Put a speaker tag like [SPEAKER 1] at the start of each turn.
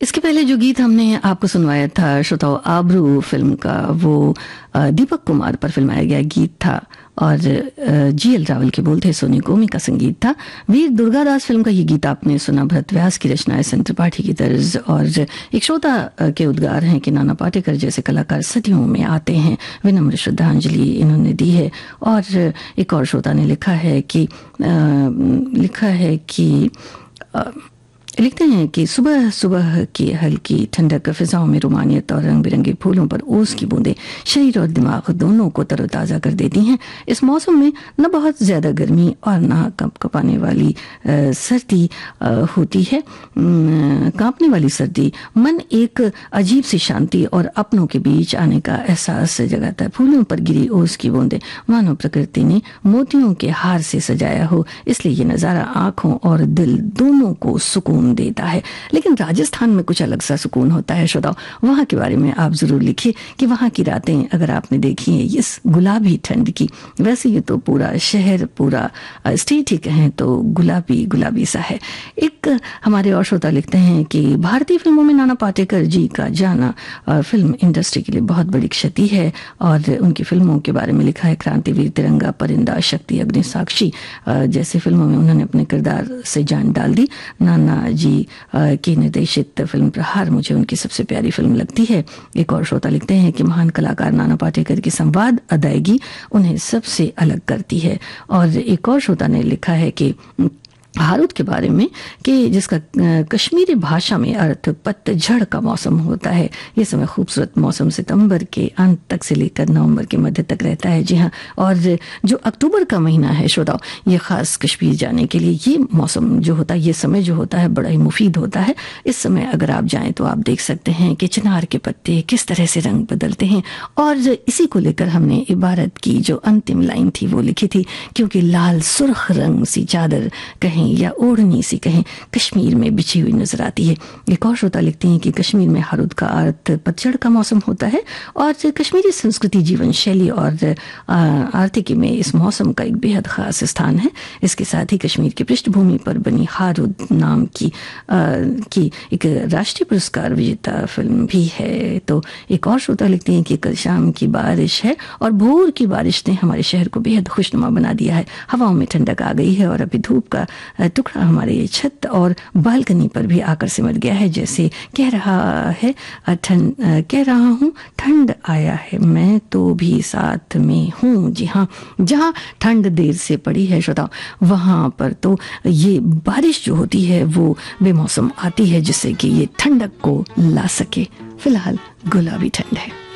[SPEAKER 1] इसके पहले जो गीत हमने आपको सुनवाया था श्रोताओ, आबरू फिल्म का वो दीपक कुमार पर फिल्माया गया गीत था और जीएल रावल के बोल थे, सोनी गोमी का संगीत था। वीर दुर्गादास फिल्म का ये गीत आपने सुना, भरत व्यास की रचना है, संत त्रिपाठी की तर्ज और एक श्रोता के उद्गार हैं कि नाना पाटेकर जैसे कलाकार सदियों में आते हैं, विनम्र श्रद्धांजलि इन्होंने दी है। और एक और श्रोता ने लिखते हैं कि सुबह सुबह की हल्की ठंडक फिजाओं में रुमानियत और रंग बिरंगे फूलों पर ओस की बूंदें शरीर और दिमाग दोनों को तरोताज़ा कर देती हैं। इस मौसम में न बहुत ज़्यादा गर्मी और न कँपने वाली सर्दी होती है। कांपने वाली सर्दी मन एक अजीब सी शांति और अपनों के बीच आने का एहसास जगाता है। फूलों पर गिरी ओस की बूंदें मानो प्रकृति ने मोतियों के हार से सजाया हो, इसलिए ये नज़ारा आँखों और दिल दोनों को सुकून देता है। लेकिन राजस्थान में कुछ अलग सा सुकून होता है श्रोताओ, वहां के बारे में आप जरूर लिखिए कि वहां की रातें अगर आपने देखी हैं इस गुलाबी ठंड की, वैसे ये तो पूरा शहर, पूरा स्टेट ही कहें तो गुलाबी गुलाबी सा है। एक हमारे और श्रोता लिखते हैं कि भारतीय फिल्मों में नाना पाटेकर जी का जाना फिल्म इंडस्ट्री के लिए बहुत बड़ी क्षति है। और उनकी फिल्मों के बारे में लिखा है, क्रांतिवीर, तिरंगा, परिंदा, शक्ति, अग्निसाक्षी जैसे फिल्मों में उन्होंने अपने किरदार से जान डाल दी। नाना जी की निर्देशित फिल्म प्रहार मुझे उनकी सबसे प्यारी फिल्म लगती है। एक और श्रोता लिखते हैं कि महान कलाकार नाना पाटेकर की संवाद अदायगी उन्हें सबसे अलग करती है। और एक और श्रोता ने लिखा है कि हारूद के बारे में कि जिसका कश्मीरी भाषा में अर्थ पतझड़ का मौसम होता है। ये समय खूबसूरत मौसम सितंबर के अंत तक से लेकर नवंबर के मध्य तक रहता है। जी हाँ, और जो अक्टूबर का महीना है श्रोताओ, ये खास कश्मीर जाने के लिए ये मौसम जो होता है, ये समय जो होता है बड़ा ही मुफीद होता है। इस समय अगर आप जाएं तो आप देख सकते हैं कि चिनार के पत्ते किस तरह से रंग बदलते हैं। और इसी को लेकर हमने इबारत की जो अंतिम लाइन थी वो लिखी थी, क्योंकि लाल सुर्ख रंग सी चादर कहीं या ओढ़नी सी कहें कश्मीर में बिछी हुई नजर आती है। एक और श्रोता लिखते हैं कि कश्मीर में हारूद का अर्थ पतझड़ का मौसम होता है और कश्मीरी संस्कृति, जीवन शैली और आर्थिकी में इस मौसम का एक बेहद खास स्थान है। इसके साथ ही कश्मीर की पृष्ठभूमि पर बनी हारूद नाम की एक राष्ट्रीय पुरस्कार विजेता फिल्म भी है। तो एक और श्रोता लिखते हैं कि कल शाम की बारिश है और भोर की बारिश ने हमारे शहर को बेहद खुशनुमा बना दिया है। हवाओं में ठंडक आ गई है और अभी धूप का टुकड़ा हमारे छत और बालकनी पर भी आकर सिमट गया है। जैसे कह रहा हूँ ठंड आया है, मैं तो भी साथ में हूँ। जी हाँ, जहाँ ठंड देर से पड़ी है श्रोताओ, वहां पर तो ये बारिश जो होती है वो बेमौसम आती है, जिससे कि ये ठंडक को ला सके। फिलहाल गुलाबी ठंड है।